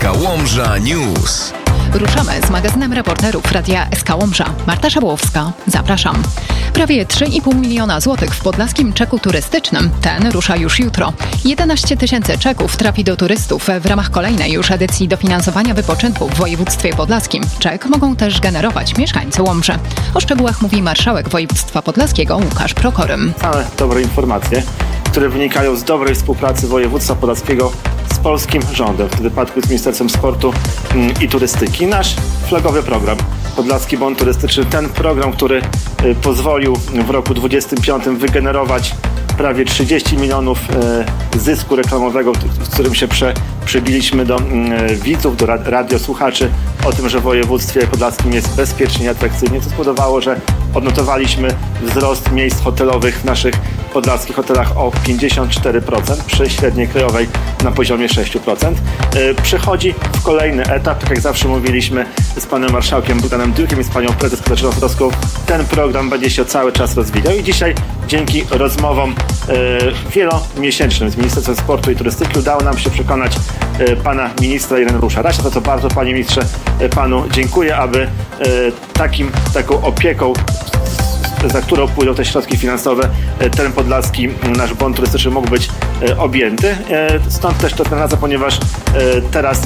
SK Łomża News. Ruszamy z magazynem reporterów Radia SK Łomża. Marta Szabłowska, zapraszam. Prawie 3,5 miliona złotych w podlaskim czeku turystycznym. Ten rusza już jutro. 11 tysięcy czeków trafi do turystów w ramach kolejnej już edycji dofinansowania wypoczynku w województwie podlaskim. Czek mogą też generować mieszkańcy Łomży. O szczegółach mówi marszałek województwa podlaskiego Łukasz Prokorym. Same dobre informacje, które wynikają z dobrej współpracy województwa podlaskiego z polskim rządem, w tym wypadku z Ministerstwem Sportu i Turystyki. Nasz flagowy program Podlaski Bon Turystyczny, ten program, który pozwolił w roku 2025 wygenerować prawie 30 milionów zysku reklamowego, z którym się przybiliśmy do widzów, do radiosłuchaczy o tym, że w województwie podlaskim jest bezpiecznie i atrakcyjnie, co spowodowało, że odnotowaliśmy wzrost miejsc hotelowych w naszych podlaskich hotelach o 54% przy średniej krajowej na poziomie 6%. Przechodzi w kolejny etap, tak jak zawsze mówiliśmy z panem marszałkiem Bogdanem Dyrkiem i z panią prezes Katarzyną Fedowską, ten program będzie się cały czas rozwijał i dzisiaj dzięki rozmowom wielomiesięcznym z Ministerstwem Sportu i Turystyki udało nam się przekonać pana ministra Ireneusza Rasia, za co bardzo, panie ministrze, panu dziękuję, aby taką opieką, za którą pójdą te środki finansowe, ten podlaski nasz bon turystyczny mógł być objęty. Stąd też to naza, ponieważ teraz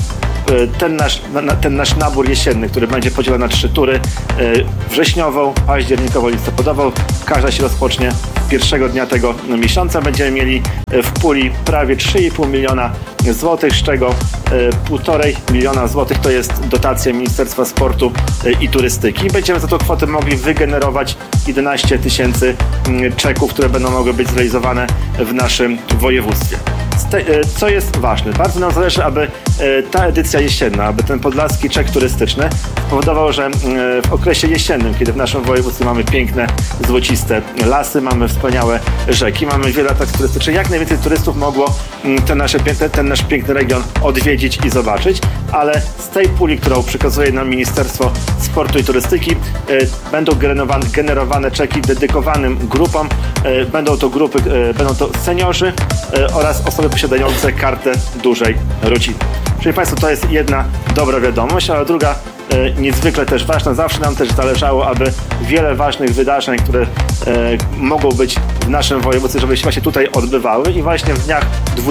ten nasz nabór jesienny, który będzie podzielony na 3 tury, wrześniową, październikową, listopadową, każda się rozpocznie pierwszego dnia tego miesiąca. Będziemy mieli w puli prawie 3,5 miliona złotych, z czego 1,5 miliona złotych to jest dotacja Ministerstwa Sportu i Turystyki. Będziemy za tą kwotę mogli wygenerować 11 tysięcy czeków, które będą mogły być zrealizowane w naszym województwie. Co jest ważne, bardzo nam zależy, aby ta edycja jesienna, aby ten podlaski czek turystyczny spowodował, że w okresie jesiennym, kiedy w naszym województwie mamy piękne, złociste lasy, mamy wspaniałe rzeki, mamy wiele atrakcji turystycznych, jak najwięcej turystów mogło ten nasz piękny region odwiedzić i zobaczyć, ale z tej puli, którą przekazuje nam Ministerstwo Sportu i Turystyki, będą generowane czeki dedykowanym grupom. Będą to seniorzy oraz osoby posiadające kartę dużej rodziny. Czyli państwo, to jest jedna dobra wiadomość, ale druga niezwykle też ważna. Zawsze nam też zależało, aby wiele ważnych wydarzeń, które mogą być w naszym województwie, żeby się właśnie tutaj odbywały i właśnie w dniach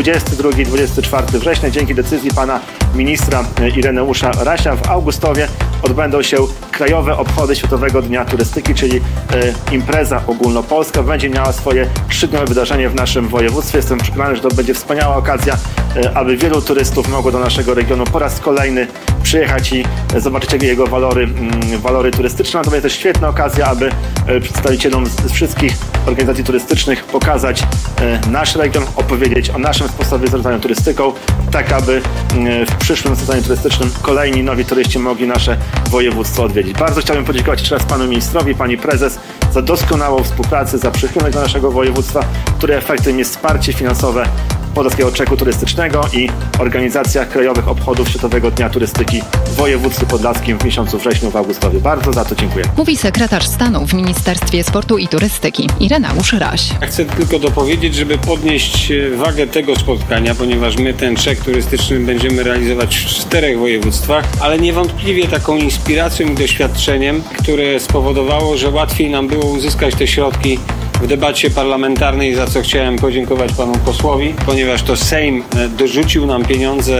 22-24 września dzięki decyzji pana ministra Ireneusza Rasia w Augustowie odbędą się krajowe obchody Światowego Dnia Turystyki, czyli impreza ogólnopolska będzie miała swoje 3-dniowe wydarzenie w naszym województwie. Jestem przekonany, że to będzie wspaniała okazja, aby wielu turystów mogło do naszego regionu po raz kolejny przyjechać i zobaczyć jego walory turystyczne. To będzie też świetna okazja, aby przedstawicielom z wszystkich organizacji turystycznych pokazać nasz region, opowiedzieć o naszym sposobie zarządzania turystyką, tak aby w przyszłym sezonie turystycznym kolejni nowi turyści mogli nasze województwo odwiedzić. Bardzo chciałbym podziękować jeszcze raz panu ministrowi, pani prezes za doskonałą współpracę, za przychylność do naszego województwa, której efektem jest wsparcie finansowe Podlaskiego Czeku Turystycznego i organizacja krajowych obchodów Światowego Dnia Turystyki w województwie podlaskim w miesiącu wrześniu w Augustowie. Bardzo za to dziękuję. Mówi sekretarz stanu w Ministerstwie Sportu i Turystyki Ireneusz Raś. Chcę tylko dopowiedzieć, żeby podnieść wagę tego spotkania, ponieważ my ten czek turystyczny będziemy realizować w 4 województwach, ale niewątpliwie taką inspiracją i doświadczeniem, które spowodowało, że łatwiej nam było uzyskać te środki w debacie parlamentarnej, za co chciałem podziękować panu posłowi, ponieważ to Sejm dorzucił nam pieniądze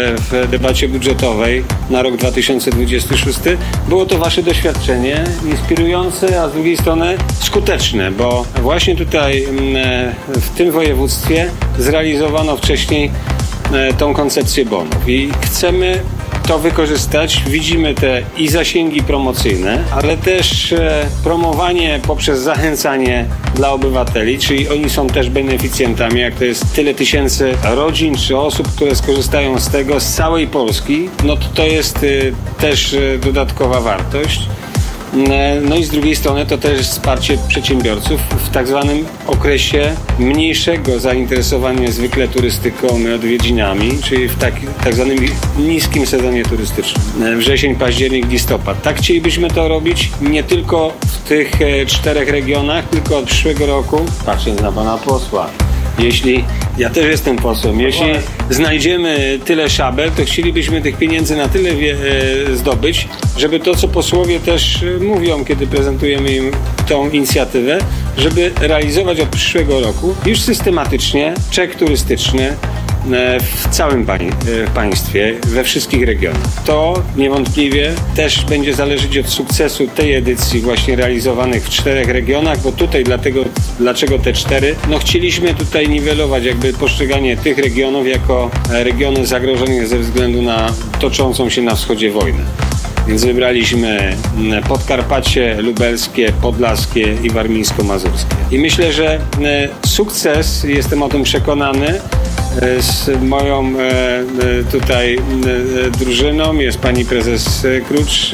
w debacie budżetowej na rok 2026. Było to wasze doświadczenie inspirujące, a z drugiej strony skuteczne, bo właśnie tutaj w tym województwie zrealizowano wcześniej tą koncepcję bonów i chcemy to wykorzystać. Widzimy te i zasięgi promocyjne, ale też promowanie poprzez zachęcanie dla obywateli, czyli oni są też beneficjentami, jak to jest tyle tysięcy rodzin czy osób, które skorzystają z tego z całej Polski, no to jest też dodatkowa wartość. No i z drugiej strony to też wsparcie przedsiębiorców w tak zwanym okresie mniejszego zainteresowania zwykle turystyką i odwiedzinami, czyli w tak zwanym niskim sezonie turystycznym. Wrzesień, październik, listopad. Tak chcielibyśmy to robić nie tylko w tych 4 regionach, tylko od przyszłego roku, patrząc na pana posła, ja też jestem posłem, jeśli znajdziemy tyle szabel, to chcielibyśmy tych pieniędzy na tyle zdobyć, żeby to, co posłowie też mówią, kiedy prezentujemy im tą inicjatywę, żeby realizować od przyszłego roku już systematycznie czek turystyczny w całym państwie, we wszystkich regionach. To niewątpliwie też będzie zależeć od sukcesu tej edycji właśnie realizowanych w 4 regionach, bo tutaj dlaczego te 4? No chcieliśmy tutaj niwelować jakby postrzeganie tych regionów jako regiony zagrożone ze względu na toczącą się na wschodzie wojnę. Więc wybraliśmy Podkarpacie, Lubelskie, Podlaskie i Warmińsko-Mazurskie. I myślę, że sukces, jestem o tym przekonany, z moją tutaj drużyną jest pani prezes Krucz,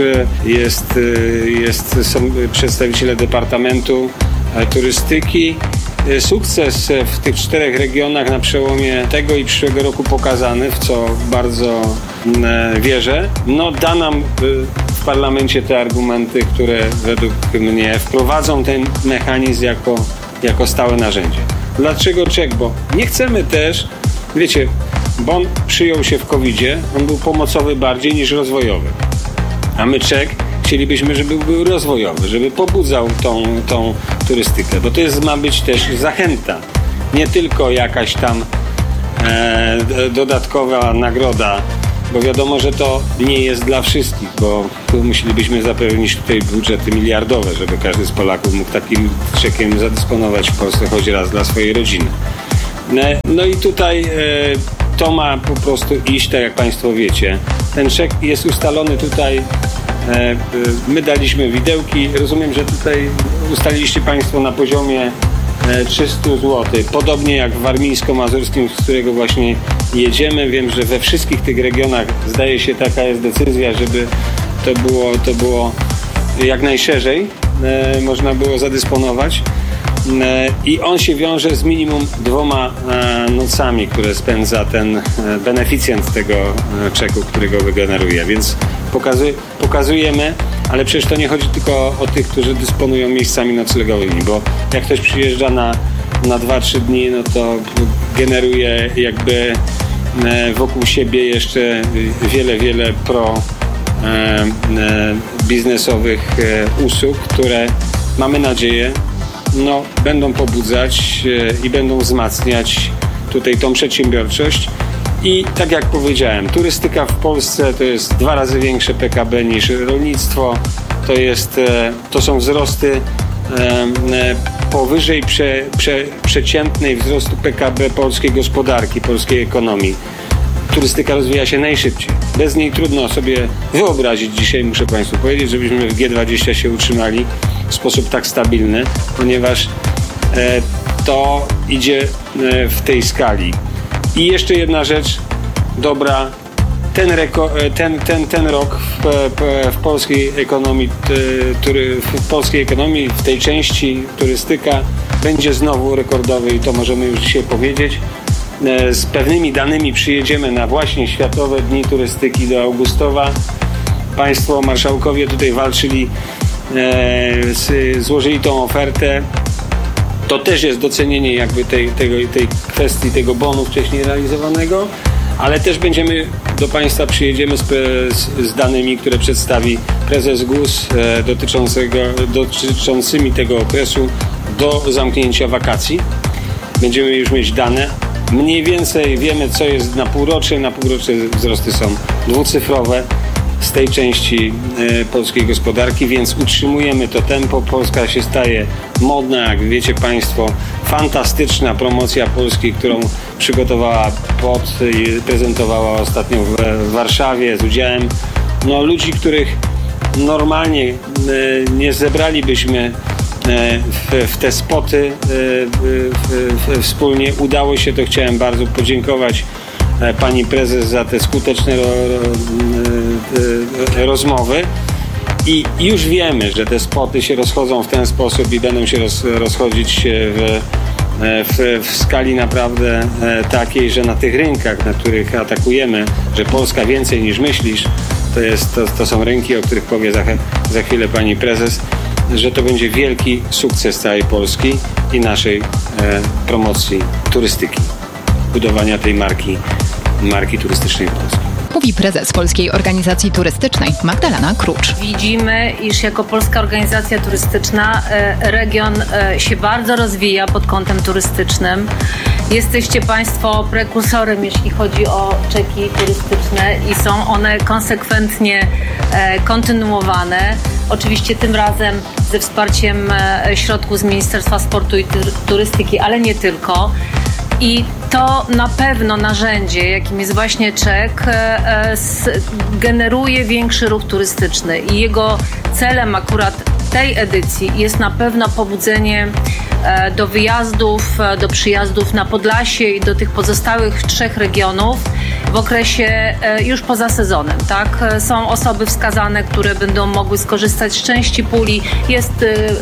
są przedstawiciele Departamentu Turystyki. Sukces w tych 4 regionach na przełomie tego i przyszłego roku pokazany, w co bardzo wierzę, da nam w parlamencie te argumenty, które według mnie wprowadzą ten mechanizm jako stałe narzędzie. Dlaczego czek? Bo nie chcemy też, wiecie, bon przyjął się w COVID-zie, on był pomocowy bardziej niż rozwojowy. A my czek chcielibyśmy, żeby był rozwojowy, żeby pobudzał tą turystykę, bo to ma być też zachęta, nie tylko jakaś tam dodatkowa nagroda, bo wiadomo, że to nie jest dla wszystkich, bo musielibyśmy zapewnić tutaj budżety miliardowe, żeby każdy z Polaków mógł takim czekiem zadysponować w Polsce choć raz dla swojej rodziny. No i tutaj to ma po prostu iść, tak jak Państwo wiecie. Ten czek jest ustalony tutaj, my daliśmy widełki, rozumiem, że tutaj ustaliliście Państwo na poziomie 300 zł, podobnie jak w Warmińsko-Mazurskim, z którego właśnie jedziemy. Wiem, że we wszystkich tych regionach zdaje się taka jest decyzja, żeby to było jak najszerzej można było zadysponować. I on się wiąże z minimum 2 nocami, które spędza ten beneficjent tego czeku, którego wygeneruje. Więc pokazujemy, ale przecież to nie chodzi tylko o tych, którzy dysponują miejscami noclegowymi, bo jak ktoś przyjeżdża na 2-3 dni, no to generuje jakby wokół siebie jeszcze wiele biznesowych usług, które mamy nadzieję będą pobudzać i będą wzmacniać tutaj tą przedsiębiorczość. I tak jak powiedziałem, turystyka w Polsce to jest 2 razy większe PKB niż rolnictwo. To są wzrosty powyżej przeciętnej wzrostu PKB polskiej gospodarki, polskiej ekonomii. Turystyka rozwija się najszybciej. Bez niej trudno sobie wyobrazić dzisiaj, muszę Państwu powiedzieć, żebyśmy w G20 się utrzymali w sposób tak stabilny, ponieważ to idzie w tej skali. I jeszcze jedna rzecz dobra, ten rok w polskiej ekonomii, w tej części turystyka będzie znowu rekordowy i to możemy już dzisiaj powiedzieć. Z pewnymi danymi przyjedziemy na właśnie Światowe Dni Turystyki do Augustowa. Państwo marszałkowie tutaj walczyli, złożyli tą ofertę. To też jest docenienie jakby tej kwestii tego bonu wcześniej realizowanego, ale też do Państwa przyjedziemy z danymi, które przedstawi prezes GUS dotyczącymi tego okresu do zamknięcia wakacji. Będziemy już mieć dane. Mniej więcej wiemy, co jest na półrocze. Na półrocze wzrosty są dwucyfrowe z tej części polskiej gospodarki, więc utrzymujemy to tempo. Polska się staje modna, jak wiecie Państwo. Fantastyczna promocja Polski, którą przygotowała i prezentowała ostatnio w Warszawie z udziałem ludzi, których normalnie nie zebralibyśmy w te spoty wspólnie. Udało się to. Chciałem bardzo podziękować pani prezes za te skuteczne rozmowy i już wiemy, że te spoty się rozchodzą w ten sposób i będą się rozchodzić w skali naprawdę takiej, że na tych rynkach, na których atakujemy, że Polska więcej niż myślisz, to są rynki, o których powie za chwilę pani prezes, że to będzie wielki sukces całej Polski i naszej promocji turystyki, budowania tej marki turystycznej Polski. Mówi prezes Polskiej Organizacji Turystycznej Magdalena Krucz. Widzimy, iż jako Polska Organizacja Turystyczna region się bardzo rozwija pod kątem turystycznym. Jesteście Państwo prekursorem, jeśli chodzi o czeki turystyczne i są one konsekwentnie kontynuowane. Oczywiście tym razem ze wsparciem środków z Ministerstwa Sportu i Turystyki, ale nie tylko. I to na pewno narzędzie, jakim jest właśnie czek, generuje większy ruch turystyczny i jego celem akurat tej edycji jest na pewno pobudzenie do wyjazdów, do przyjazdów na Podlasie i do tych pozostałych 3 regionów w okresie już poza sezonem, tak? Są osoby wskazane, które będą mogły skorzystać z części puli. Jest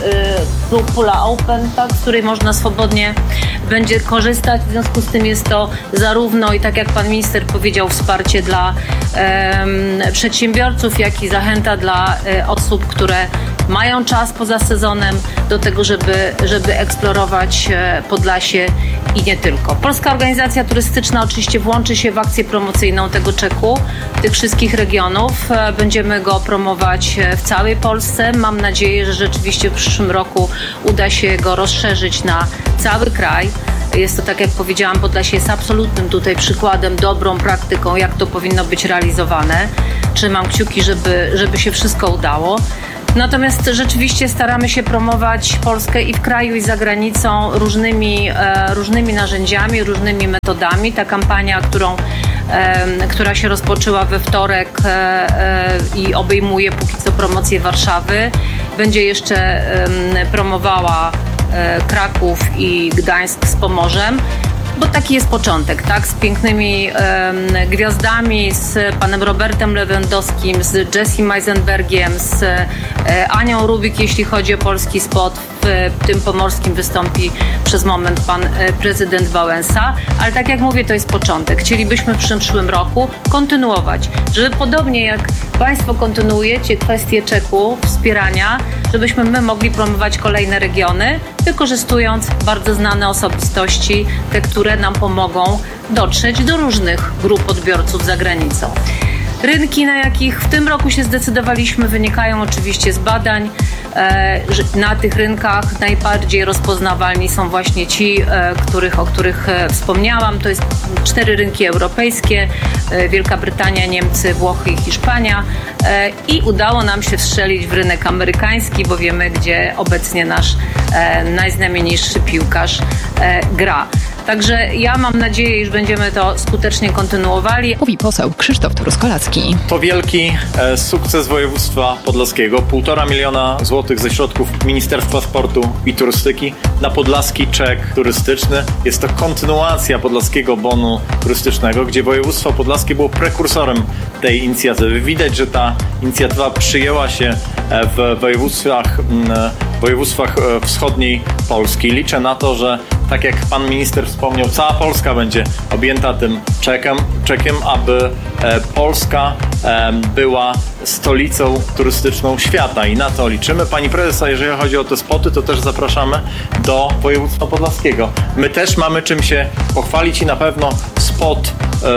pula Open, tak? Z której można swobodnie będzie korzystać. W związku z tym jest to zarówno, i tak jak pan minister powiedział, wsparcie dla przedsiębiorców, jak i zachęta dla osób, które mają czas poza sezonem do tego, żeby eksplorować Podlasie i nie tylko. Polska Organizacja Turystyczna oczywiście włączy się w akcję promocyjną tego czeku, tych wszystkich regionów. Będziemy go promować w całej Polsce. Mam nadzieję, że rzeczywiście w przyszłym roku uda się go rozszerzyć na cały kraj. Jest to, tak jak powiedziałam, Podlasie jest absolutnym tutaj przykładem, dobrą praktyką, jak to powinno być realizowane. Trzymam kciuki, żeby się wszystko udało. Natomiast rzeczywiście staramy się promować Polskę i w kraju, i za granicą różnymi narzędziami, różnymi metodami. Ta kampania, która się rozpoczęła we wtorek i obejmuje póki co promocję Warszawy, będzie jeszcze promowała Kraków i Gdańsk z Pomorzem. Bo taki jest początek, tak? Z pięknymi gwiazdami, z panem Robertem Lewandowskim, z Jessim Eisenbergiem, z Anią Rubik, jeśli chodzi o polski spot. W tym pomorskim wystąpi przez moment pan prezydent Wałęsa. Ale tak jak mówię, to jest początek. Chcielibyśmy w przyszłym roku kontynuować, żeby podobnie jak państwo kontynuujecie kwestię czeku, wspierania, żebyśmy my mogli promować kolejne regiony, wykorzystując bardzo znane osobistości, te, które nam pomogą dotrzeć do różnych grup odbiorców za granicą. Rynki, na jakich w tym roku się zdecydowaliśmy, wynikają oczywiście z badań. Na tych rynkach najbardziej rozpoznawalni są właśnie ci, o których wspomniałam. To jest 4 rynki europejskie: Wielka Brytania, Niemcy, Włochy i Hiszpania. I udało nam się wstrzelić w rynek amerykański, bo wiemy, gdzie obecnie nasz najznamienitszy piłkarz gra. Także ja mam nadzieję, iż będziemy to skutecznie kontynuowali. Mówi poseł Krzysztof Truskolaski. To wielki sukces województwa podlaskiego. 1,5 miliona złotych ze środków Ministerstwa Sportu i Turystyki na podlaski czek turystyczny. Jest to kontynuacja podlaskiego bonu turystycznego, gdzie województwo podlaskie było prekursorem tej inicjatywy. Widać, że ta inicjatywa przyjęła się w województwach wschodniej Polski. Liczę na to, że tak jak pan minister wspomniał, cała Polska będzie objęta tym czekiem, aby Polska była stolicą turystyczną świata i na to liczymy. Pani prezes, a jeżeli chodzi o te spoty, to też zapraszamy do województwa podlaskiego. My też mamy czym się pochwalić i na pewno spot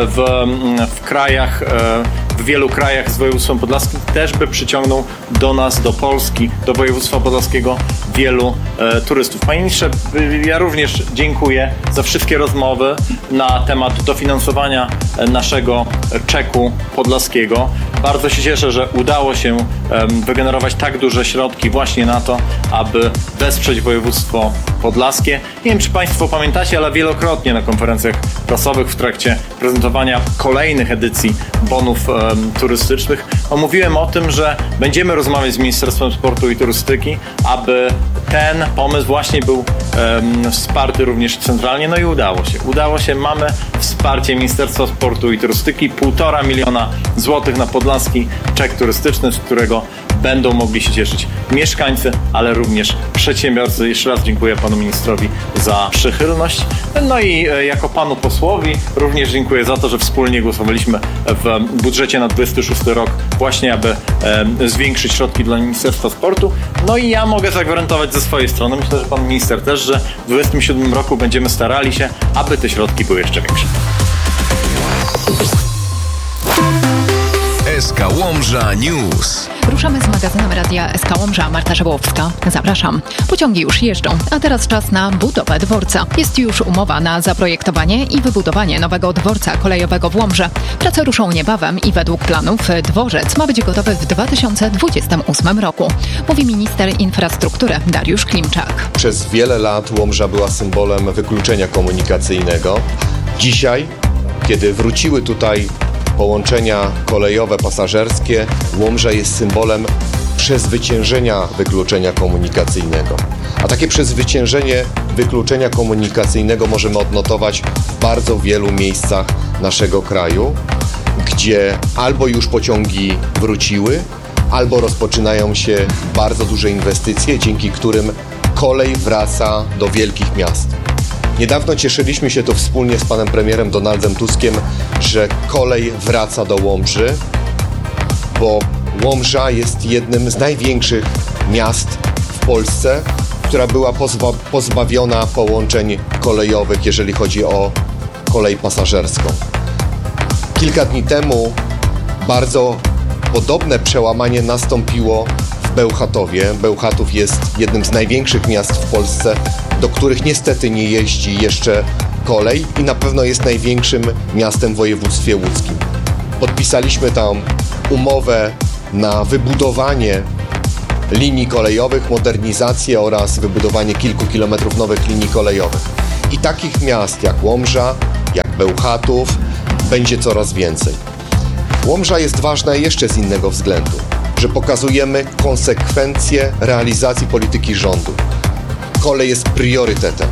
w wielu krajach z województwem podlaskim też by przyciągnął do nas, do Polski, do województwa podlaskiego wielu turystów. Panie ministrze, ja również dziękuję za wszystkie rozmowy na temat dofinansowania naszego czeku podlaskiego. Bardzo się cieszę, że udało się wygenerować tak duże środki właśnie na to, aby wesprzeć województwo podlaskie. Nie wiem, czy państwo pamiętacie, ale wielokrotnie na konferencjach prasowych w trakcie prezentowania kolejnych edycji bonów turystycznych mówiłem o tym, że będziemy rozmawiać z Ministerstwem Sportu i Turystyki, aby ten pomysł właśnie był wsparty również centralnie. No i udało się. Mamy wsparcie Ministerstwa Sportu i Turystyki, 1,5 miliona złotych na podlaski czek turystyczny, z którego będą mogli się cieszyć mieszkańcy, ale również przedsiębiorcy. Jeszcze raz dziękuję panu ministrowi za przychylność. No i jako panu posłowi również dziękuję za to, że wspólnie głosowaliśmy w budżecie na 26 rok właśnie, aby zwiększyć środki dla Ministerstwa Sportu. No i ja mogę zagwarantować ze swojej strony, myślę, że pan minister też, że w 2027 roku będziemy starali się, aby te środki były jeszcze większe. SK Łomża News. Ruszamy z magazynem Radia SK Łomża. Marta Szabłowska. Zapraszam. Pociągi już jeżdżą, a teraz czas na budowę dworca. Jest już umowa na zaprojektowanie i wybudowanie nowego dworca kolejowego w Łomży. Prace ruszą niebawem i według planów dworzec ma być gotowy w 2028 roku. Mówi minister infrastruktury Dariusz Klimczak. Przez wiele lat Łomża była symbolem wykluczenia komunikacyjnego. Dzisiaj, kiedy wróciły tutaj połączenia kolejowe, pasażerskie, Łomża jest symbolem przezwyciężenia wykluczenia komunikacyjnego. A takie przezwyciężenie wykluczenia komunikacyjnego możemy odnotować w bardzo wielu miejscach naszego kraju, gdzie albo już pociągi wróciły, albo rozpoczynają się bardzo duże inwestycje, dzięki którym kolej wraca do wielkich miast. Niedawno cieszyliśmy się tu wspólnie z panem premierem Donaldem Tuskiem, że kolej wraca do Łomży, bo Łomża jest jednym z największych miast w Polsce, która była pozbawiona połączeń kolejowych, jeżeli chodzi o kolej pasażerską. Kilka dni temu bardzo podobne przełamanie nastąpiło w Bełchatowie. Bełchatów jest jednym z największych miast w Polsce, do których niestety nie jeździ jeszcze kolej i na pewno jest największym miastem w województwie łódzkim. Podpisaliśmy tam umowę na wybudowanie linii kolejowych, modernizację oraz wybudowanie kilku kilometrów nowych linii kolejowych. I takich miast jak Łomża, jak Bełchatów będzie coraz więcej. Łomża jest ważna jeszcze z innego względu, że pokazujemy konsekwencje realizacji polityki rządu. Kolej jest priorytetem.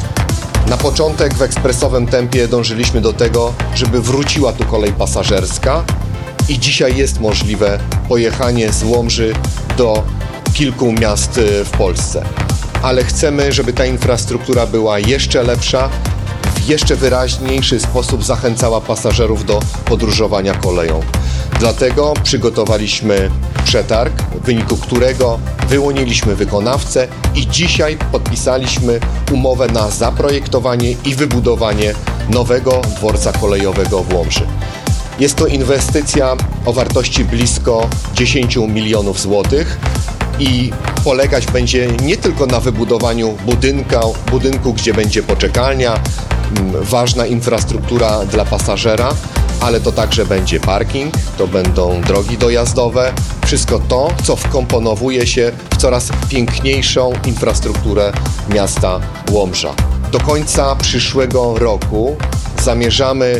Na początek w ekspresowym tempie dążyliśmy do tego, żeby wróciła tu kolej pasażerska i dzisiaj jest możliwe pojechanie z Łomży do kilku miast w Polsce. Ale chcemy, żeby ta infrastruktura była jeszcze lepsza, w jeszcze wyraźniejszy sposób zachęcała pasażerów do podróżowania koleją. Dlatego przygotowaliśmy przetarg, w wyniku którego wyłoniliśmy wykonawcę i dzisiaj podpisaliśmy umowę na zaprojektowanie i wybudowanie nowego dworca kolejowego w Łomży. Jest to inwestycja o wartości blisko 10 milionów złotych i polegać będzie nie tylko na wybudowaniu budynku, gdzie będzie poczekalnia, ważna infrastruktura dla pasażera, ale to także będzie parking, to będą drogi dojazdowe, wszystko to, co wkomponowuje się w coraz piękniejszą infrastrukturę miasta Łomża. Do końca przyszłego roku zamierzamy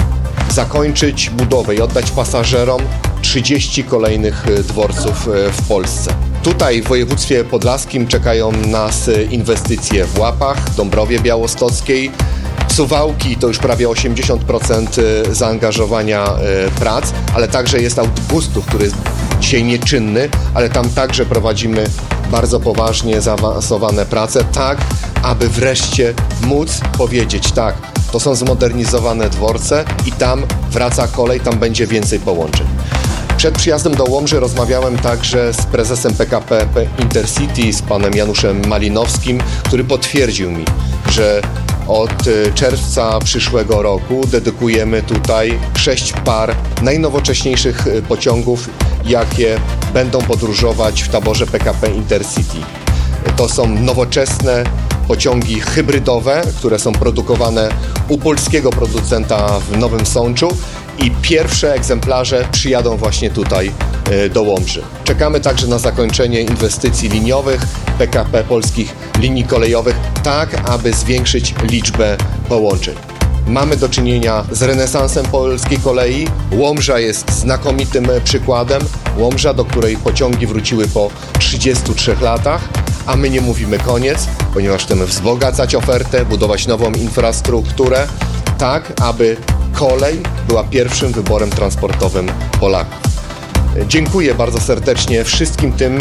zakończyć budowę i oddać pasażerom 30 kolejnych dworców w Polsce. Tutaj w województwie podlaskim czekają nas inwestycje w Łapach, Dąbrowie Białostockiej, Suwałki to już prawie 80% zaangażowania prac, ale także jest Augustów, który jest dzisiaj nieczynny, ale tam także prowadzimy bardzo poważnie zaawansowane prace, tak aby wreszcie móc powiedzieć tak, to są zmodernizowane dworce i tam wraca kolej, tam będzie więcej połączeń. Przed przyjazdem do Łomży rozmawiałem także z prezesem PKP Intercity, z panem Januszem Malinowskim, który potwierdził mi, że od czerwca przyszłego roku dedykujemy tutaj 6 par najnowocześniejszych pociągów, jakie będą podróżować w taborze PKP Intercity. To są nowoczesne pociągi hybrydowe, które są produkowane u polskiego producenta w Nowym Sączu i pierwsze egzemplarze przyjadą właśnie tutaj do Łomży. Czekamy także na zakończenie inwestycji liniowych PKP Polskich Linii Kolejowych, tak aby zwiększyć liczbę połączeń. Mamy do czynienia z renesansem polskiej kolei. Łomża jest znakomitym przykładem. Łomża, do której pociągi wróciły po 33 latach, a my nie mówimy koniec, ponieważ chcemy wzbogacać ofertę, budować nową infrastrukturę, tak aby kolej była pierwszym wyborem transportowym Polaków. Dziękuję bardzo serdecznie wszystkim tym,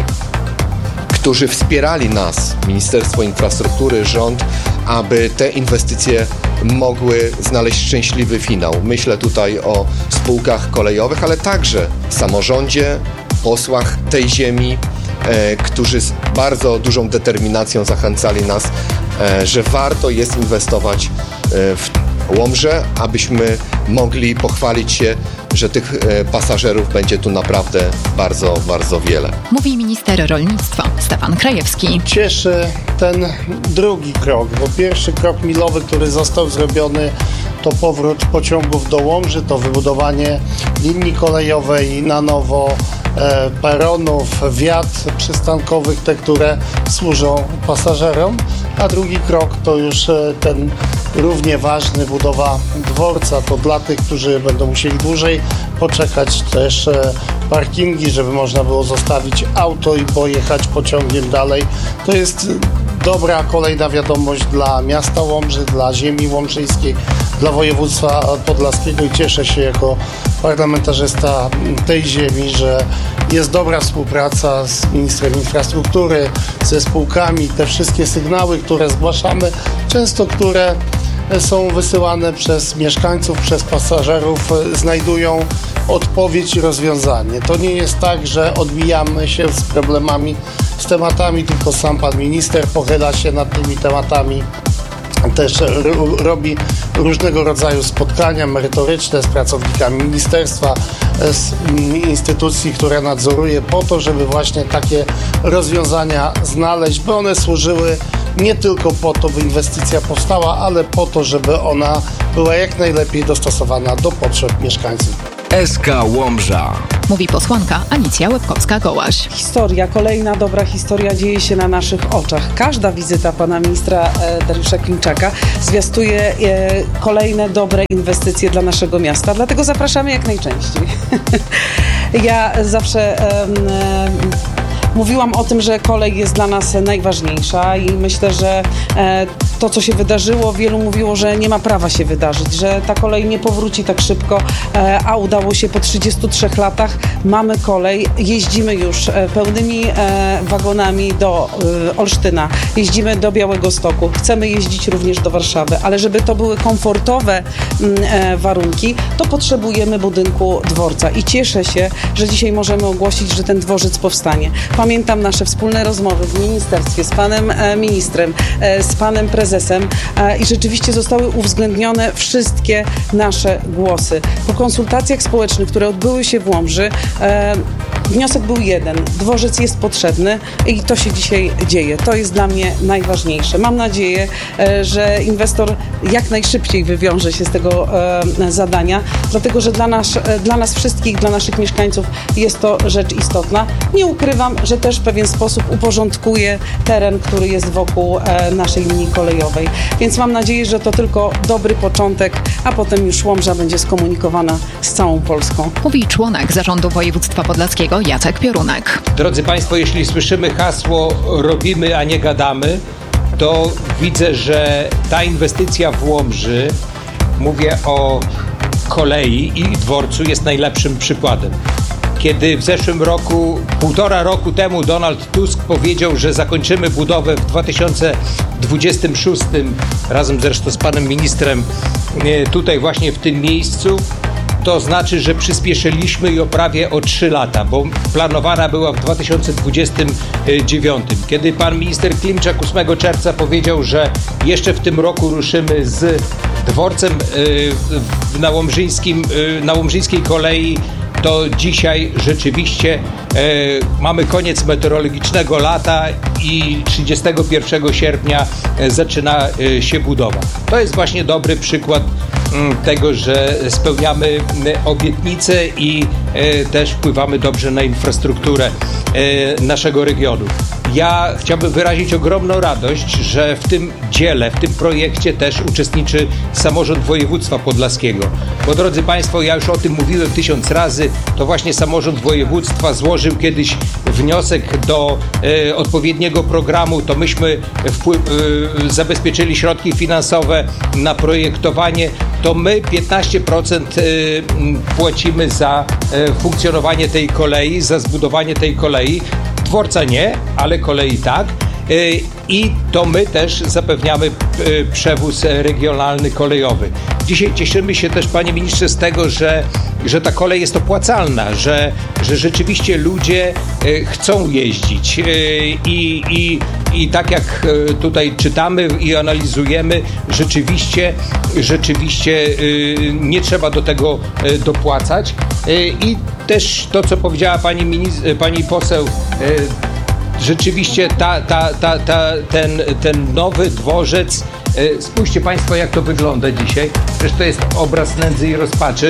którzy wspierali nas, Ministerstwo Infrastruktury, rząd, aby te inwestycje mogły znaleźć szczęśliwy finał. Myślę tutaj o spółkach kolejowych, ale także samorządzie, posłach tej ziemi, którzy z bardzo dużą determinacją zachęcali nas, że warto jest inwestować w Łomżę, abyśmy mogli pochwalić się, że tych pasażerów będzie tu naprawdę bardzo, bardzo wiele. Mówi minister rolnictwa Stefan Krajewski. Cieszy ten drugi krok, bo pierwszy krok milowy, który został zrobiony, to powrót pociągów do Łomży, to wybudowanie linii kolejowej na nowo, peronów, wiat przystankowych, te, które służą pasażerom, a drugi krok to już ten równie ważny, budowa dworca, to dla tych, którzy będą musieli dłużej poczekać, też parkingi, żeby można było zostawić auto i pojechać pociągiem dalej. To jest dobra kolejna wiadomość dla miasta Łomży, dla ziemi łomżyńskiej, dla województwa podlaskiego i cieszę się jako parlamentarzysta tej ziemi, że jest dobra współpraca z ministrem infrastruktury, ze spółkami. Te wszystkie sygnały, które zgłaszamy, często które są wysyłane przez mieszkańców, przez pasażerów, znajdują odpowiedź i rozwiązanie. To nie jest tak, że odbijamy się z problemami, z tematami, tylko sam pan minister pochyla się nad tymi tematami. Też robi różnego rodzaju spotkania merytoryczne z pracownikami ministerstwa, z instytucji, które nadzoruje, po to, żeby właśnie takie rozwiązania znaleźć, by one służyły nie tylko po to, by inwestycja powstała, ale po to, żeby ona była jak najlepiej dostosowana do potrzeb mieszkańców. SK Łomża. Mówi posłanka Alicja Łebkowska-Gołaś. Historia, kolejna dobra historia dzieje się na naszych oczach. Każda wizyta pana ministra Dariusza Klimczaka zwiastuje kolejne dobre inwestycje dla naszego miasta, dlatego zapraszamy jak najczęściej. Ja zawsze mówiłam o tym, że kolej jest dla nas najważniejsza i myślę, że to, co się wydarzyło, wielu mówiło, że nie ma prawa się wydarzyć, że ta kolej nie powróci tak szybko, a udało się po 33 latach. Mamy kolej, jeździmy już pełnymi wagonami do Olsztyna, jeździmy do Białegostoku, chcemy jeździć również do Warszawy, ale żeby to były komfortowe warunki, to potrzebujemy budynku dworca i cieszę się, że dzisiaj możemy ogłosić, że ten dworzec powstanie. Pamiętam nasze wspólne rozmowy w ministerstwie z panem ministrem, z panem prezesem i rzeczywiście zostały uwzględnione wszystkie nasze głosy. Po konsultacjach społecznych, które odbyły się w Łomży, wniosek był jeden. Dworzec jest potrzebny i to się dzisiaj dzieje. To jest dla mnie najważniejsze. Mam nadzieję, że inwestor jak najszybciej wywiąże się z tego zadania, dlatego że dla nas wszystkich, dla naszych mieszkańców jest to rzecz istotna. Nie ukrywam, że też w pewien sposób uporządkuje teren, który jest wokół naszej linii kolejowej. Więc mam nadzieję, że to tylko dobry początek, a potem już Łomża będzie skomunikowana z całą Polską. Mówi członek Zarządu Województwa Podlaskiego Jacek Piorunek. Drodzy Państwo, jeśli słyszymy hasło robimy, a nie gadamy, to widzę, że ta inwestycja w Łomży, mówię o kolei i dworcu, jest najlepszym przykładem. Kiedy w zeszłym roku, 1,5 roku temu Donald Tusk powiedział, że zakończymy budowę w 2026, razem zresztą z panem ministrem tutaj właśnie w tym miejscu, to znaczy, że przyspieszyliśmy ją prawie o 3 lata, bo planowana była w 2029. Kiedy pan minister Klimczak 8 czerwca powiedział, że jeszcze w tym roku ruszymy z dworcem na łomżyńskiej kolei, to dzisiaj rzeczywiście mamy koniec meteorologicznego lata i 31 sierpnia zaczyna się budowa. To jest właśnie dobry przykład tego, że spełniamy obietnice i też wpływamy dobrze na infrastrukturę naszego regionu. Ja chciałbym wyrazić ogromną radość, że w tym dziele, w tym projekcie też uczestniczy samorząd województwa podlaskiego. Bo drodzy Państwo, ja już o tym mówiłem 1000 razy, to właśnie samorząd województwa złożył kiedyś wniosek do odpowiedniego programu, to myśmy zabezpieczyli środki finansowe na projektowanie, to my 15% płacimy za funkcjonowanie tej kolei, za zbudowanie tej kolei. Dworca nie, ale kolei tak. i to my też zapewniamy przewóz regionalny kolejowy. Dzisiaj cieszymy się też, panie ministrze, z tego, że ta kolej jest opłacalna, że rzeczywiście ludzie chcą jeździć i tak jak tutaj czytamy i analizujemy, rzeczywiście nie trzeba do tego dopłacać. I też to, co powiedziała pani poseł, rzeczywiście ten nowy dworzec, spójrzcie państwo, jak to wygląda dzisiaj. Przecież to jest obraz nędzy i rozpaczy,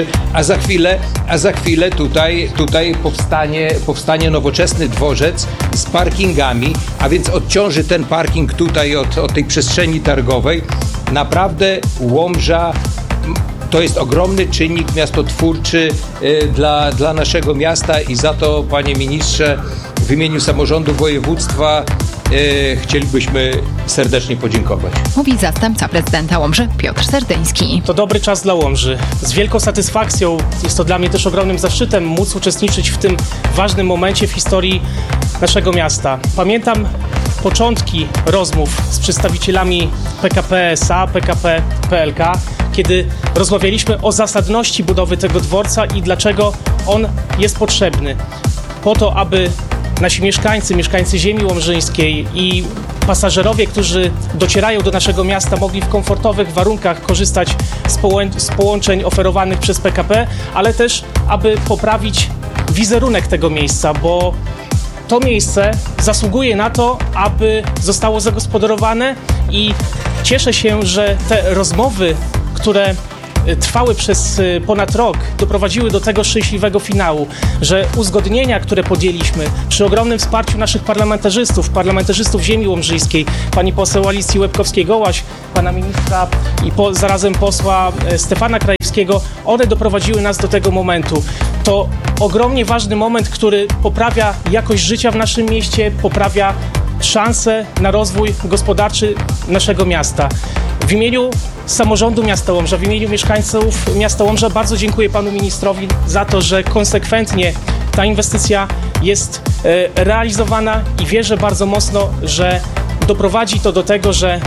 a za chwilę tutaj powstanie nowoczesny dworzec z parkingami, a więc odciąży ten parking tutaj od tej przestrzeni targowej. Naprawdę Łomża to jest ogromny czynnik miastotwórczy dla naszego miasta i za to, panie ministrze, w imieniu samorządu województwa chcielibyśmy serdecznie podziękować. Mówi zastępca prezydenta Łomży Piotr Serdyński. To dobry czas dla Łomży. Z wielką satysfakcją, jest to dla mnie też ogromnym zaszczytem, móc uczestniczyć w tym ważnym momencie w historii naszego miasta. Pamiętam początki rozmów z przedstawicielami PKP SA, PKP PLK, kiedy rozmawialiśmy o zasadności budowy tego dworca i dlaczego on jest potrzebny. Po to, aby nasi mieszkańcy ziemi łomżyńskiej i pasażerowie, którzy docierają do naszego miasta, mogli w komfortowych warunkach korzystać z połączeń oferowanych przez PKP, ale też, aby poprawić wizerunek tego miejsca, bo to miejsce zasługuje na to, aby zostało zagospodarowane i cieszę się, że te rozmowy, które trwały przez ponad rok, doprowadziły do tego szczęśliwego finału, że uzgodnienia, które podjęliśmy przy ogromnym wsparciu naszych parlamentarzystów ziemi łomżyjskiej, pani poseł Alicji Łebkowskiej-Gołaś, pana ministra i zarazem posła Stefana Krajewskiego, one doprowadziły nas do tego momentu. To ogromnie ważny moment, który poprawia jakość życia w naszym mieście, poprawia szanse na rozwój gospodarczy naszego miasta. W imieniu samorządu miasta Łomża, w imieniu mieszkańców miasta Łomża bardzo dziękuję panu ministrowi za to, że konsekwentnie ta inwestycja jest realizowana i wierzę bardzo mocno, że doprowadzi to do tego, że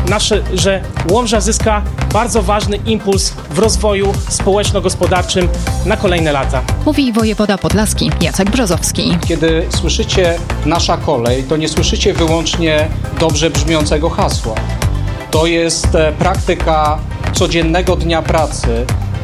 Łomża zyska bardzo ważny impuls w rozwoju społeczno-gospodarczym na kolejne lata. Mówi wojewoda podlaski Jacek Brzozowski. Kiedy słyszycie nasza kolej, to nie słyszycie wyłącznie dobrze brzmiącego hasła. To jest praktyka codziennego dnia pracy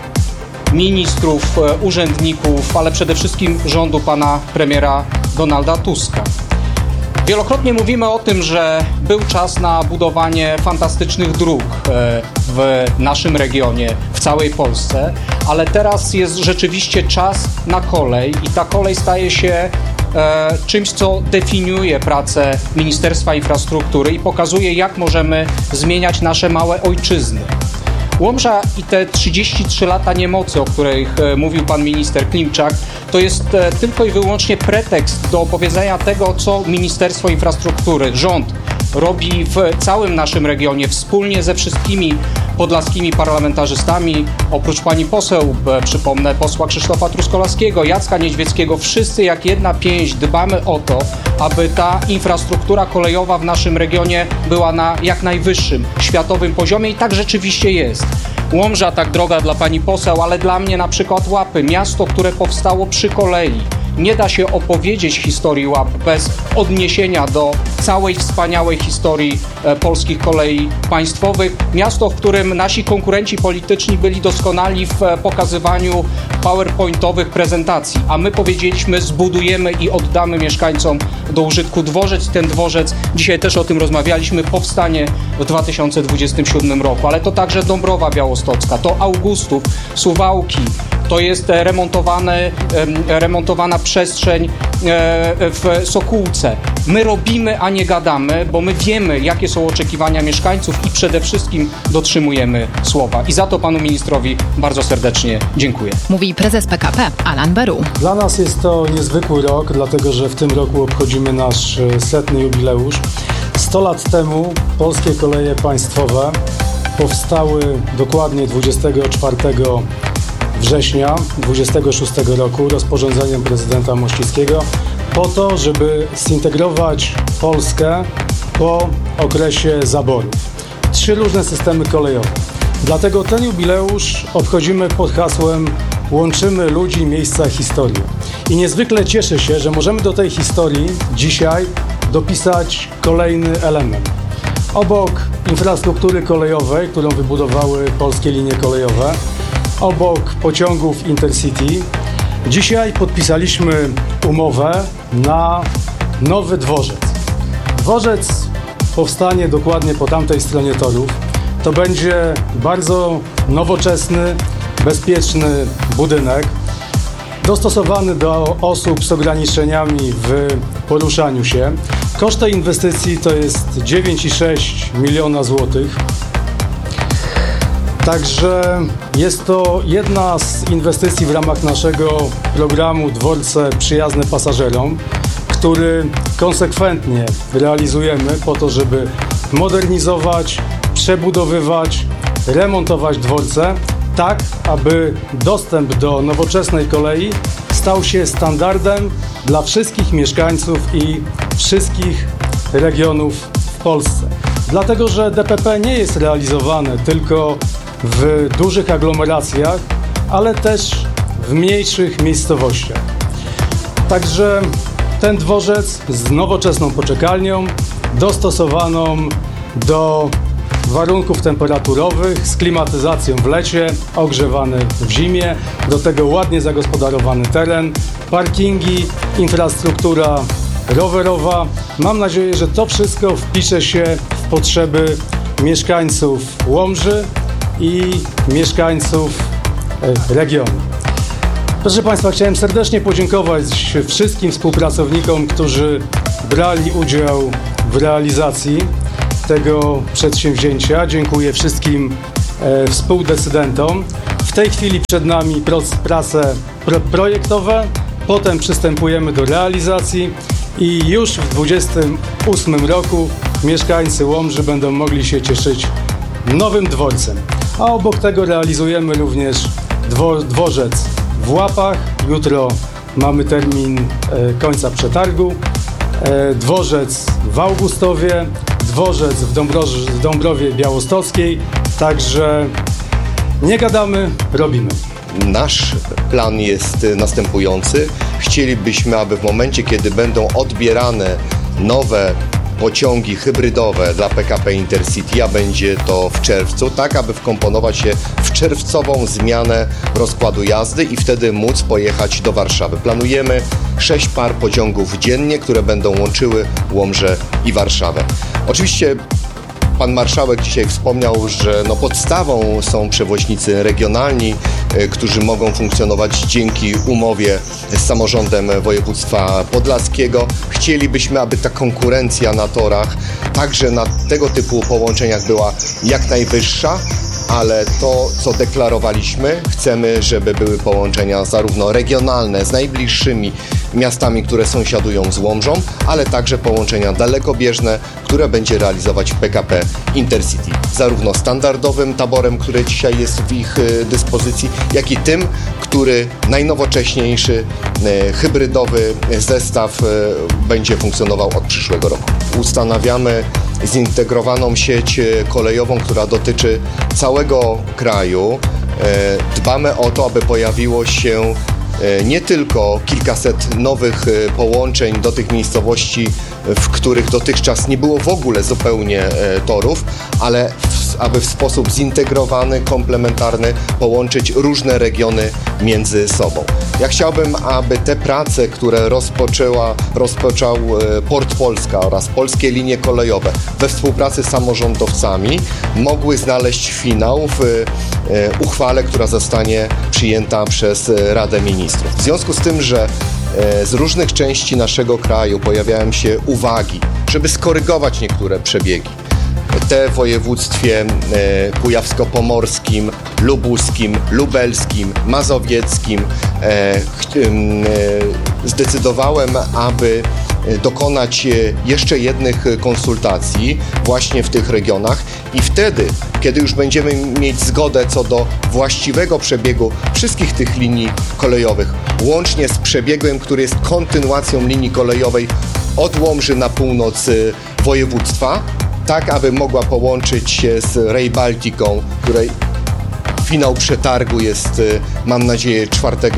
ministrów, urzędników, ale przede wszystkim rządu pana premiera Donalda Tuska. Wielokrotnie mówimy o tym, że był czas na budowanie fantastycznych dróg w naszym regionie, w całej Polsce, ale teraz jest rzeczywiście czas na kolej i ta kolej staje się czymś, co definiuje pracę Ministerstwa Infrastruktury i pokazuje, jak możemy zmieniać nasze małe ojczyzny. Łomża i te 33 lata niemocy, o których mówił pan minister Klimczak, to jest tylko i wyłącznie pretekst do opowiedzenia tego, co Ministerstwo Infrastruktury, rząd robi w całym naszym regionie wspólnie ze wszystkimi podlaskimi parlamentarzystami. Oprócz pani poseł, przypomnę, posła Krzysztofa Truskolaskiego, Jacka Niedźwieckiego, wszyscy jak jedna pięść dbamy o to, aby ta infrastruktura kolejowa w naszym regionie była na jak najwyższym światowym poziomie i tak rzeczywiście jest. Łomża tak droga dla pani poseł, ale dla mnie na przykład Łapy, miasto, które powstało przy kolei. Nie da się opowiedzieć historii Łap bez odniesienia do całej wspaniałej historii polskich kolei państwowych. Miasto, w którym nasi konkurenci polityczni byli doskonali w pokazywaniu powerpointowych prezentacji, a my powiedzieliśmy, zbudujemy i oddamy mieszkańcom do użytku dworzec. Ten dworzec, dzisiaj też o tym rozmawialiśmy, powstanie w 2027 roku, ale to także Dąbrowa Białostocka, to Augustów, Suwałki, to jest remontowana przestrzeń w Sokółce. My robimy, a nie gadamy, bo my wiemy, jakie są oczekiwania mieszkańców i przede wszystkim dotrzymujemy słowa. I za to panu ministrowi bardzo serdecznie dziękuję. Mówi prezes PKP Alan Beru. Dla nas jest to niezwykły rok, dlatego że w tym roku obchodzimy nasz 100. jubileusz. 100 lat temu polskie koleje państwowe powstały dokładnie 24 września 26 roku rozporządzeniem prezydenta Mościckiego po to, żeby zintegrować Polskę po okresie zaborów. 3 różne systemy kolejowe. Dlatego ten jubileusz obchodzimy pod hasłem Łączymy ludzi, miejsca, historię. I niezwykle cieszę się, że możemy do tej historii dzisiaj dopisać kolejny element. Obok infrastruktury kolejowej, którą wybudowały polskie linie kolejowe, obok pociągów Intercity, dzisiaj podpisaliśmy umowę na nowy dworzec. Dworzec powstanie dokładnie po tamtej stronie torów. To będzie bardzo nowoczesny, bezpieczny budynek, dostosowany do osób z ograniczeniami w poruszaniu się. Koszt tej inwestycji to jest 9,6 miliona złotych. Także jest to jedna z inwestycji w ramach naszego programu Dworce Przyjazne Pasażerom, który konsekwentnie realizujemy po to, żeby modernizować, przebudowywać, remontować dworce, tak aby dostęp do nowoczesnej kolei stał się standardem dla wszystkich mieszkańców i wszystkich regionów w Polsce. Dlatego, że DPP nie jest realizowane tylko w dużych aglomeracjach, ale też w mniejszych miejscowościach. Także ten dworzec z nowoczesną poczekalnią, dostosowaną do warunków temperaturowych, z klimatyzacją w lecie, ogrzewany w zimie, do tego ładnie zagospodarowany teren, parkingi, infrastruktura rowerowa. Mam nadzieję, że to wszystko wpisze się w potrzeby mieszkańców Łomży i mieszkańców regionu. Proszę Państwa, chciałem serdecznie podziękować wszystkim współpracownikom, którzy brali udział w realizacji tego przedsięwzięcia. Dziękuję wszystkim współdecydentom. W tej chwili przed nami prace projektowe, potem przystępujemy do realizacji i już w 2028 roku mieszkańcy Łomży będą mogli się cieszyć nowym dworcem. A obok tego realizujemy również dworzec w Łapach. Jutro mamy termin końca przetargu. Dworzec w Augustowie, dworzec w Dąbrowie Białostockiej. Także nie gadamy, robimy. Nasz plan jest następujący. Chcielibyśmy, aby w momencie, kiedy będą odbierane nowe pociągi hybrydowe dla PKP Intercity, a będzie to w czerwcu, tak aby wkomponować się w czerwcową zmianę rozkładu jazdy i wtedy móc pojechać do Warszawy. Planujemy 6 par pociągów dziennie, które będą łączyły Łomżę i Warszawę. Oczywiście pan marszałek dzisiaj wspomniał, że podstawą są przewoźnicy regionalni, którzy mogą funkcjonować dzięki umowie z samorządem województwa podlaskiego. Chcielibyśmy, aby ta konkurencja na torach, także na tego typu połączeniach była jak najwyższa, ale to, co deklarowaliśmy, chcemy, żeby były połączenia zarówno regionalne z najbliższymi miastami, które sąsiadują z Łomżą, ale także połączenia dalekobieżne, które będzie realizować PKP Intercity. Zarówno standardowym taborem, który dzisiaj jest w ich dyspozycji, jak i tym, który najnowocześniejszy, hybrydowy zestaw będzie funkcjonował od przyszłego roku. Ustanawiamy zintegrowaną sieć kolejową, która dotyczy całego kraju. Dbamy o to, aby pojawiło się nie tylko kilkaset nowych połączeń do tych miejscowości, w których dotychczas nie było w ogóle zupełnie torów, ale aby w sposób zintegrowany, komplementarny połączyć różne regiony między sobą. Ja chciałbym, aby te prace, które rozpoczął Port Polska oraz Polskie Linie Kolejowe we współpracy z samorządowcami mogły znaleźć finał w uchwale, która zostanie przyjęta przez Radę Ministrów. W związku z tym, że z różnych części naszego kraju pojawiają się uwagi, żeby skorygować niektóre przebiegi. Te w województwie kujawsko-pomorskim, lubuskim, lubelskim, mazowieckim zdecydowałem, aby dokonać jeszcze jednych konsultacji właśnie w tych regionach i wtedy, kiedy już będziemy mieć zgodę co do właściwego przebiegu wszystkich tych linii kolejowych, łącznie z przebiegiem, który jest kontynuacją linii kolejowej od Łomży na północ województwa, tak aby mogła połączyć się z Rail Balticą, której finał przetargu jest, mam nadzieję,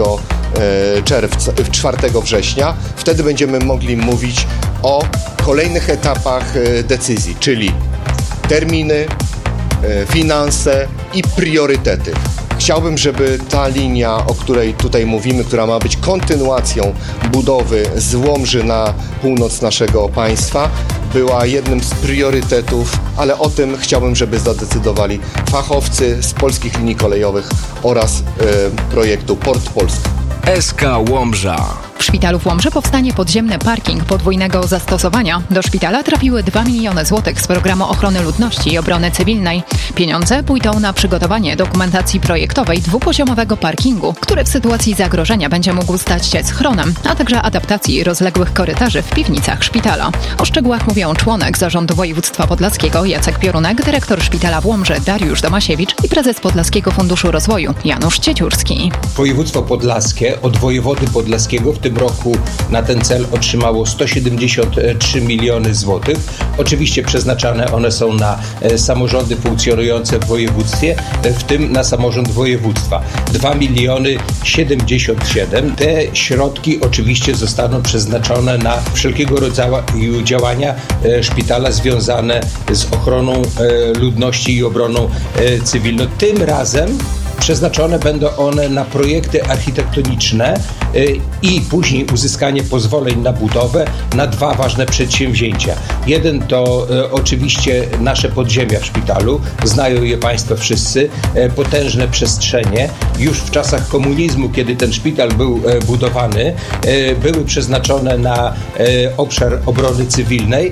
4 września. Wtedy będziemy mogli mówić o kolejnych etapach decyzji, czyli terminy, finanse i priorytety. Chciałbym, żeby ta linia, o której tutaj mówimy, która ma być kontynuacją budowy z Łomży na północ naszego państwa, była jednym z priorytetów, ale o tym chciałbym, żeby zadecydowali fachowcy z Polskich Linii Kolejowych oraz projektu Port Polski. SK Łomża. W szpitalu w Łomży powstanie podziemny parking podwójnego zastosowania. Do szpitala trafiły 2 miliony złotych z programu ochrony ludności i obrony cywilnej. Pieniądze pójdą na przygotowanie dokumentacji projektowej dwupoziomowego parkingu, który w sytuacji zagrożenia będzie mógł stać się schronem, a także adaptacji rozległych korytarzy w piwnicach szpitala. O szczegółach mówią członek Zarządu Województwa Podlaskiego Jacek Piorunek, dyrektor szpitala w Łomży Dariusz Domasiewicz i prezes Podlaskiego Funduszu Rozwoju Janusz Cieciurski. Województwo podlaskie od wojewody podlaskiego w tym roku na ten cel otrzymało 173 miliony złotych. Oczywiście przeznaczane one są na samorządy funkcjonujące w województwie, w tym na samorząd województwa. 2 miliony 77. Te środki oczywiście zostaną przeznaczone na wszelkiego rodzaju działania szpitala związane z ochroną ludności i obroną cywilną. Tym razem przeznaczone będą one na projekty architektoniczne i później uzyskanie pozwoleń na budowę na 2 ważne przedsięwzięcia. Jeden to oczywiście nasze podziemia w szpitalu, znają je Państwo wszyscy, potężne przestrzenie. Już w czasach komunizmu, kiedy ten szpital był budowany, były przeznaczone na obszar obrony cywilnej,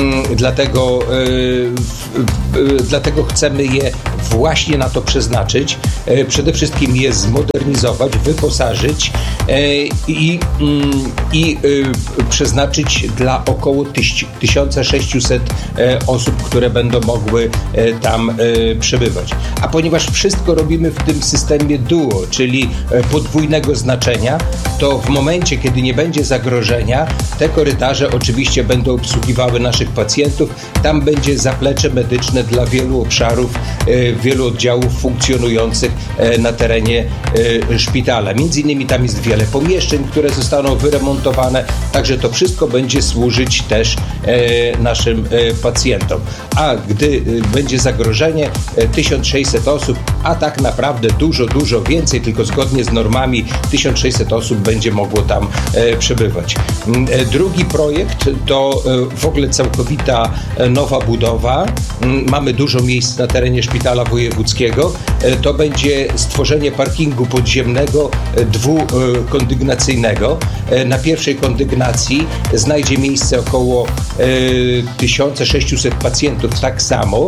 dlatego chcemy je właśnie na to przeznaczyć. Przede wszystkim je zmodernizować, wyposażyć i przeznaczyć dla około 1600 osób, które będą mogły tam przebywać. A ponieważ wszystko robimy w tym systemie duo, czyli podwójnego znaczenia, to w momencie, kiedy nie będzie zagrożenia, te korytarze oczywiście będą obsługiwały naszych pacjentów. Tam będzie zaplecze medyczne dla wielu obszarów, wielu oddziałów funkcjonujących na terenie szpitala. Między innymi tam jest wiele pomieszczeń, które zostaną wyremontowane, także to wszystko będzie służyć też naszym pacjentom. A gdy będzie zagrożenie, 1600 osób, a tak naprawdę dużo więcej, tylko zgodnie z normami 1600 osób będzie mogło tam przebywać. Drugi projekt to w ogóle całkowita nowa budowa. Mamy dużo miejsc na terenie szpitala wojewódzkiego. To będzie stworzenie parkingu podziemnego dwukondygnacyjnego. Na pierwszej kondygnacji znajdzie miejsce około 1600 pacjentów tak samo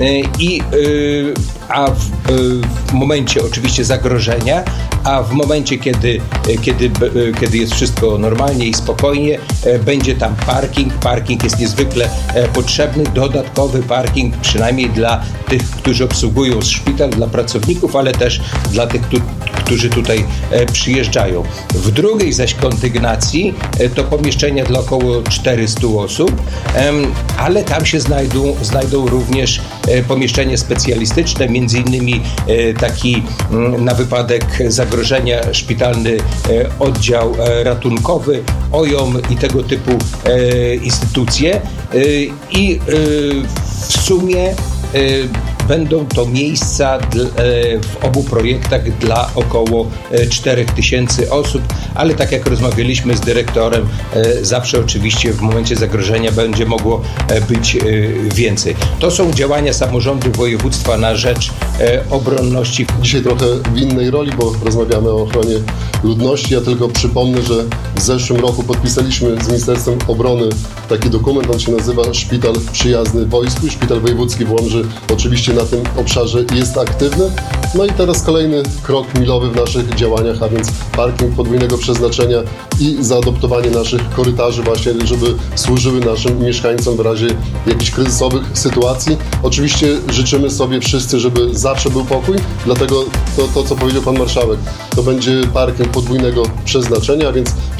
a w momencie oczywiście zagrożenia, a w momencie, kiedy jest wszystko normalnie i spokojnie, będzie tam parking. Parking jest niezwykle potrzebny, dodatkowy parking, przynajmniej dla tych, którzy obsługują szpital, dla pracowników, ale też dla tych, którzy tutaj przyjeżdżają. W drugiej zaś kondygnacji to pomieszczenia dla około 400 osób, ale tam się znajdą również pomieszczenia specjalistyczne, między innymi taki na wypadek zagrożenia szpitalny oddział ratunkowy, OJOM i tego typu instytucje i w sumie będą to miejsca w obu projektach dla około 4000 osób, ale tak jak rozmawialiśmy z dyrektorem, zawsze oczywiście w momencie zagrożenia będzie mogło być więcej. To są działania samorządu województwa na rzecz obronności. Dzisiaj trochę w innej roli, bo rozmawiamy o ochronie ludności. Ja tylko przypomnę, że w zeszłym roku podpisaliśmy z Ministerstwem Obrony taki dokument, on się nazywa Szpital Przyjazny Wojsku. Szpital Wojewódzki w Łomży oczywiście na tym obszarze jest aktywny. No i teraz kolejny krok milowy w naszych działaniach, a więc parking podwójnego przeznaczenia i zaadoptowanie naszych korytarzy właśnie, żeby służyły naszym mieszkańcom w razie jakichś kryzysowych sytuacji. Oczywiście życzymy sobie wszyscy, żeby zawsze był pokój, dlatego to co powiedział Pan Marszałek, to będzie parking podwójnego przeznaczenia, a więc w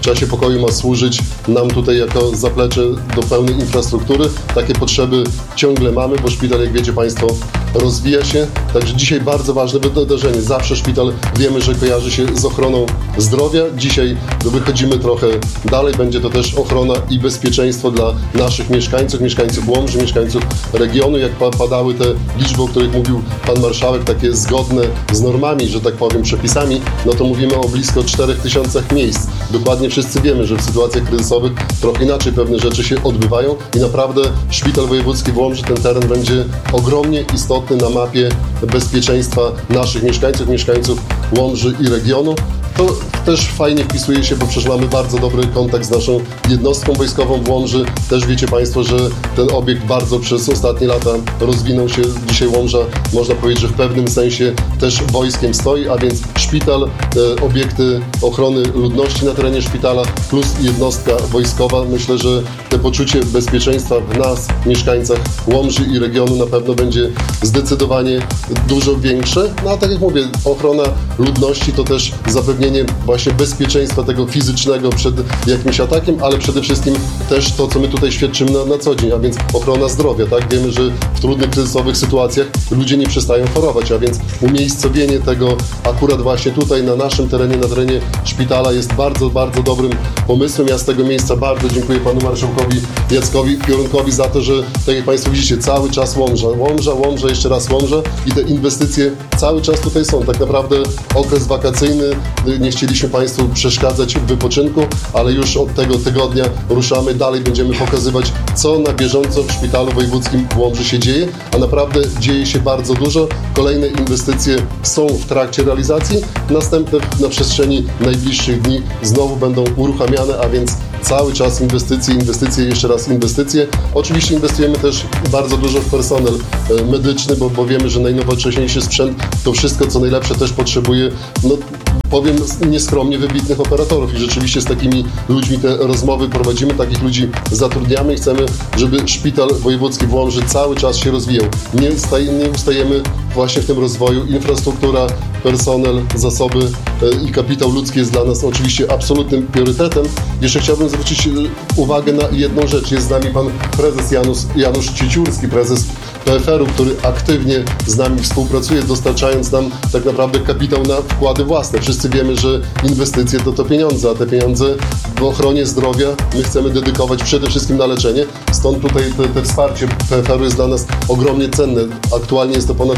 w czasie pokoju ma służyć nam tutaj jako zaplecze do pełnej infrastruktury. Takie potrzeby ciągle mamy, bo szpital, jak wiecie Państwo, rozwija się. Także dzisiaj bardzo ważne wydarzenie. Zawsze szpital wiemy, że kojarzy się z ochroną zdrowia. Dzisiaj wychodzimy trochę dalej. Będzie to też ochrona i bezpieczeństwo dla naszych mieszkańców Łomży, mieszkańców regionu. Jak padały te liczby, o których mówił Pan Marszałek, takie zgodne z normami, że tak powiem, przepisami, no to mówimy o blisko 4000 miejsc. Dokładnie wszyscy wiemy, że w sytuacjach kryzysowych trochę inaczej pewne rzeczy się odbywają i naprawdę Szpital Wojewódzki w Łomży, ten teren będzie ogromnie istotny na mapie bezpieczeństwa naszych mieszkańców Łomży i regionu. To też fajnie wpisuje się, bo przecież mamy bardzo dobry kontakt z naszą jednostką wojskową w Łomży. Też wiecie Państwo, że ten obiekt bardzo przez ostatnie lata rozwinął się. Dzisiaj Łomża, można powiedzieć, że w pewnym sensie też wojskiem stoi, a więc szpital, obiekty ochrony ludności na terenie szpitala plus jednostka wojskowa. Myślę, że te poczucie bezpieczeństwa w nas, mieszkańcach Łomży i regionu na pewno będzie zdecydowanie dużo większe. No a tak jak mówię, ochrona ludności to też zapewnienie właśnie bezpieczeństwa tego fizycznego przed jakimś atakiem, ale przede wszystkim też to, co my tutaj świadczymy na co dzień, a więc ochrona zdrowia, tak? Wiemy, że w trudnych, kryzysowych sytuacjach ludzie nie przestają chorować, a więc umiejscowienie tego akurat właśnie tutaj na naszym terenie, na terenie szpitala jest bardzo, bardzo dobrym pomysłem. Ja z tego miejsca bardzo dziękuję Panu Marszałkowi Jackowi Piorunkowi za to, że tak jak Państwo widzicie, cały czas Łomża, jeszcze raz Łomża i te inwestycje cały czas tutaj są. Tak naprawdę okres wakacyjny, nie chcieliśmy Państwu przeszkadzać w wypoczynku, ale już od tego tygodnia ruszamy. Dalej będziemy pokazywać, co na bieżąco w Szpitalu Wojewódzkim w Łomży się dzieje, a naprawdę dzieje się bardzo dużo. Kolejne inwestycje są w trakcie realizacji. Następne na przestrzeni najbliższych dni znowu będą uruchamiane, a więc cały czas inwestycje, jeszcze raz inwestycje. Oczywiście inwestujemy też bardzo dużo w personel medyczny, bo wiemy, że najnowocześniejszy sprzęt, to wszystko, co najlepsze też potrzebuje, no powiem nieskromnie, wybitnych operatorów i rzeczywiście z takimi ludźmi te rozmowy prowadzimy, takich ludzi zatrudniamy i chcemy, żeby Szpital Wojewódzki w Łomży cały czas się rozwijał. Nie ustajemy właśnie w tym rozwoju. Infrastruktura, personel, zasoby i kapitał ludzki jest dla nas oczywiście absolutnym priorytetem. Jeszcze chciałbym zwrócić uwagę na jedną rzecz. Jest z nami pan prezes Janusz Cieciórski, prezes PFR-u, który aktywnie z nami współpracuje, dostarczając nam tak naprawdę kapitał na wkłady własne. Wszyscy wiemy, że inwestycje to pieniądze, a te pieniądze w ochronie zdrowia my chcemy dedykować przede wszystkim na leczenie. Stąd tutaj te wsparcie PFR-u jest dla nas ogromnie cenne. Aktualnie jest to ponad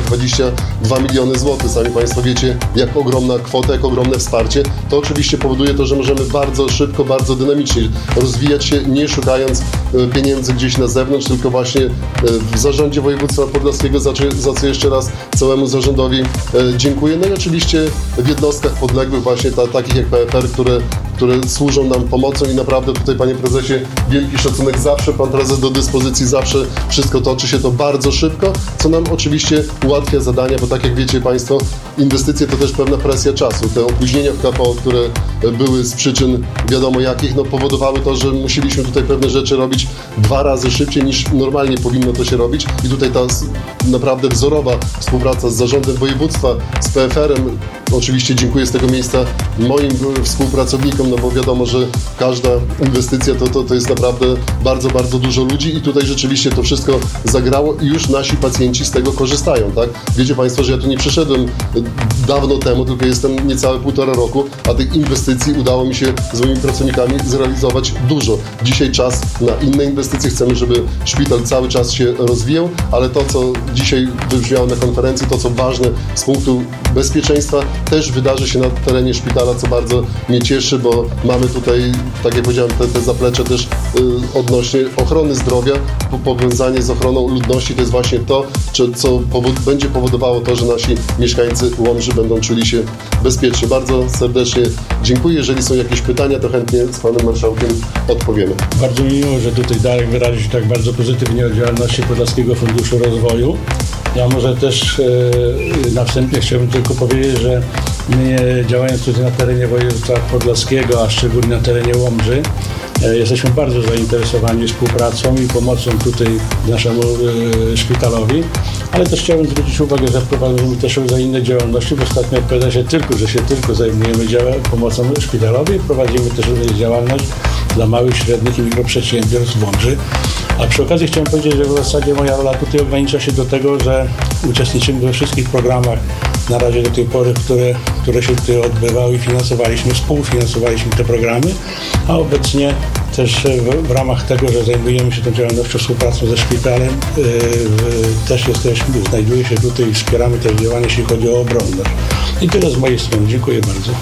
22 miliony złotych. Sami Państwo wiecie, jak ogromna kwota, jak ogromne wsparcie. To oczywiście powoduje to, że możemy bardzo szybko, bardzo dynamicznie rozwijać się, nie szukając pieniędzy gdzieś na zewnątrz, tylko właśnie w zarządzie województwa podlaskiego, za co jeszcze raz całemu zarządowi dziękuję. No i oczywiście w jednostkach podległych właśnie takich jak PFR, które służą nam pomocą i naprawdę tutaj, panie prezesie, wielki szacunek. Zawsze pan prezes do dyspozycji, zawsze wszystko toczy się to bardzo szybko, co nam oczywiście ułatwia zadania, bo tak jak wiecie Państwo, inwestycje to też pewna presja czasu. Te opóźnienia w KPO, które były z przyczyn wiadomo jakich, no powodowały to, że musieliśmy tutaj pewne rzeczy robić 2 razy szybciej niż normalnie powinno to się robić i tutaj ta naprawdę wzorowa współpraca z zarządem województwa, z PFR-em. Oczywiście dziękuję z tego miejsca moim współpracownikom, no bo wiadomo, że każda inwestycja to jest naprawdę bardzo, bardzo dużo ludzi i tutaj rzeczywiście to wszystko zagrało i już nasi pacjenci z tego korzystają, tak? Wiecie Państwo, że ja tu nie przyszedłem dawno temu, tylko jestem niecałe 1,5 roku, a tych inwestycji udało mi się z moimi pracownikami zrealizować dużo. Dzisiaj czas na inne inwestycje, chcemy, żeby szpital cały czas się rozwijał, ale to, co dzisiaj wybrzmiało na konferencji, to, co ważne z punktu bezpieczeństwa, też wydarzy się na terenie szpitala, co bardzo mnie cieszy, bo mamy tutaj, tak jak powiedziałem, te zaplecze też odnośnie ochrony zdrowia, powiązanie z ochroną ludności, to jest właśnie to, co będzie powodowało to, że nasi mieszkańcy Łomży będą czuli się bezpiecznie. Bardzo serdecznie dziękuję. Jeżeli są jakieś pytania, to chętnie z panem marszałkiem odpowiemy. Bardzo mi miło, że tutaj Darek wyraził się tak bardzo pozytywnie o działalności Podlaskiego Funduszu Rozwoju. Ja może też na wstępie chciałbym tylko powiedzieć, że my działając tutaj na terenie województwa podlaskiego, a szczególnie na terenie Łomży, Jesteśmy bardzo zainteresowani współpracą i pomocą tutaj naszemu szpitalowi, ale też chciałbym zwrócić uwagę, że wprowadzimy też różne inne działalności. Ostatnio odpowiada się że się tylko zajmujemy pomocą szpitalowi, prowadzimy też również działalność dla małych, średnich i mikroprzedsiębiorstw w Łomży. A przy okazji chciałem powiedzieć, że w zasadzie moja rola tutaj ogranicza się do tego, że uczestniczymy we wszystkich programach na razie do tej pory, które się tutaj odbywały i współfinansowaliśmy te programy, a obecnie też w ramach tego, że zajmujemy się tą działalnością, współpracą ze szpitalem, też znajduję się tutaj i wspieramy te działania, jeśli chodzi o obronność. I tyle z mojej strony. Dziękuję bardzo.